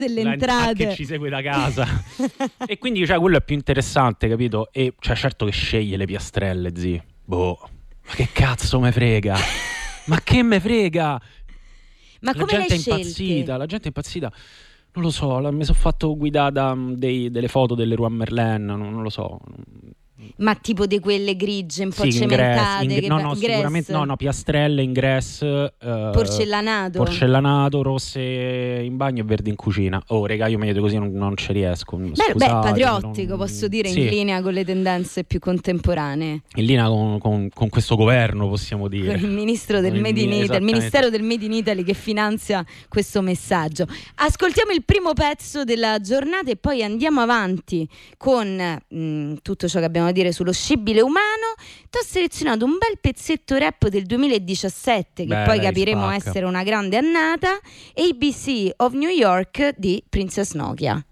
delle entrate che ci segue da casa. E quindi quello è più interessante, capito? E certo che sceglie le piastrelle, zi. Boh, ma che cazzo me frega? Ma che me frega? Ma come La gente le è impazzita, la gente è impazzita. Non lo so, mi sono fatto guidare da delle foto delle Leroy Merlin, non lo so. Ma tipo di quelle grigie un po' Sì, cementate, no, sicuramente no, piastrelle, ingress, porcellanato, rosse in bagno e verdi in cucina. Oh, regà, io meglio così non ci riesco. Scusate, patriottico, posso dire, in linea con le tendenze più contemporanee. In linea con questo governo, possiamo dire. Con il ministro del Made in Italy, il Ministero del Made in Italy che finanzia questo messaggio. Ascoltiamo il primo pezzo della giornata e poi andiamo avanti con tutto ciò che abbiamo da dire sullo scibile umano. Ti ho selezionato un bel pezzetto rap del 2017 che poi capiremo spacca. essere una grande annata, ABC of New York di Princess Nokia.